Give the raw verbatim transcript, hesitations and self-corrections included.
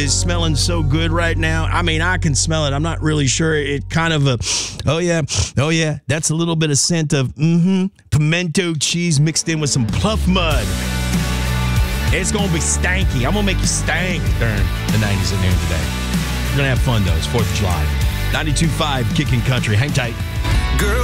is smelling so good right now. I mean, I can smell it. I'm not really sure. It kind of a, oh yeah, oh yeah. That's a little bit of scent of mm-hmm, pimento cheese mixed in with some pluff mud. It's going to be stanky. I'm going to make you stank during the nineties and noon today. We're going to have fun, though. It's fourth of July. ninety-two point five Kicking Country. Hang tight. Girl.